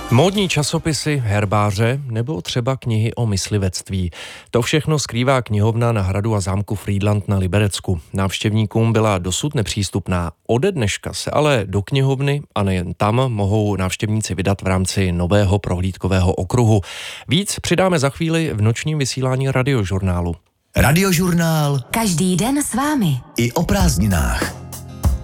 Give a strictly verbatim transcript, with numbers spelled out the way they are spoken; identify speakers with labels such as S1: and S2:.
S1: Módní časopisy, herbáře nebo třeba knihy o myslivectví. To všechno skrývá knihovna na hradu a zámku Frýdlant na Liberecku. Návštěvníkům byla dosud nepřístupná. Ode dneška se ale do knihovny a nejen tam mohou návštěvníci vydat v rámci nového prohlídkového okruhu. Víc přidáme za chvíli v nočním vysílání Radiožurnálu.
S2: Radiožurnál.
S3: Každý den s vámi.
S2: I o prázdninách.